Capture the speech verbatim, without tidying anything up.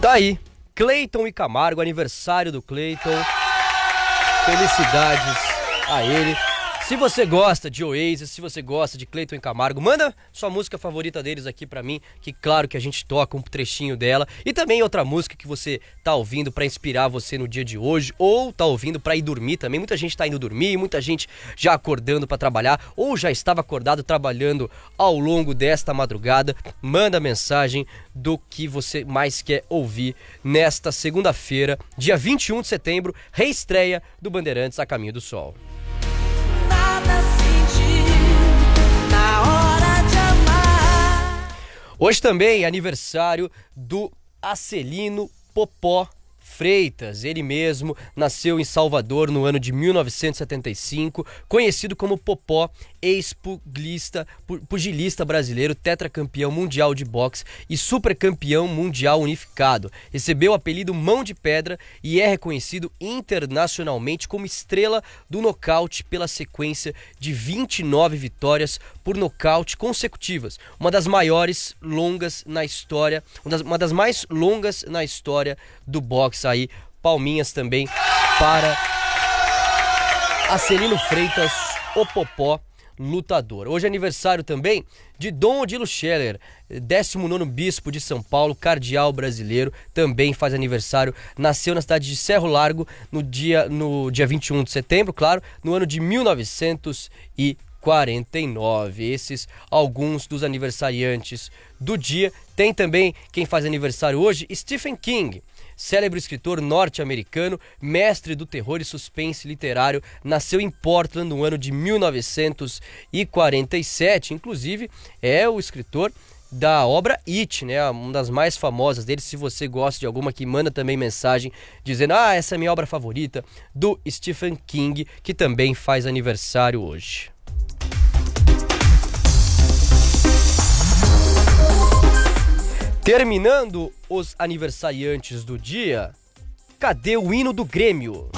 Tá aí, Cleiton e Camargo, aniversário do Cleiton. Felicidades a ele. Se você gosta de Oasis, se você gosta de Cleiton e Camargo, manda sua música favorita deles aqui pra mim, que claro que a gente toca um trechinho dela. E também outra música que você tá ouvindo pra inspirar você no dia de hoje, ou tá ouvindo pra ir dormir também. Muita gente tá indo dormir, muita gente já acordando pra trabalhar, ou já estava acordado trabalhando ao longo desta madrugada. Manda mensagem do que você mais quer ouvir nesta segunda-feira, dia vinte e um de setembro, reestreia do Bandeirantes A Caminho do Sol. Hoje também é aniversário do Acelino Popó Freitas. Ele mesmo nasceu em Salvador no ano de mil novecentos e setenta e cinco, conhecido como Popó, ex-pugilista pugilista brasileiro, tetracampeão mundial de boxe e supercampeão mundial unificado. Recebeu o apelido Mão de Pedra e é reconhecido internacionalmente como estrela do nocaute pela sequência de vinte e nove vitórias por nocaute consecutivas, uma das maiores longas na história, uma das, uma das mais longas na história do boxe aí. Palminhas também para Acelino Freitas, o Popó lutador. Hoje é aniversário também de Dom Odilo Scheller, décimo nono bispo de São Paulo, cardeal brasileiro, também faz aniversário. Nasceu na cidade de Cerro Largo no dia, no dia vinte e um de setembro, claro, no ano de mil novecentos e quarenta e nove. Esses alguns dos aniversariantes do dia. Tem também quem faz aniversário hoje, Stephen King, célebre escritor norte-americano, mestre do terror e suspense literário, nasceu em Portland no ano de mil novecentos e quarenta e sete, inclusive é o escritor da obra It, né, uma das mais famosas dele. Se você gosta de alguma, que manda também mensagem dizendo: ah, essa é a minha obra favorita, do Stephen King, que também faz aniversário hoje. Terminando os aniversariantes do dia, cadê o hino do Grêmio?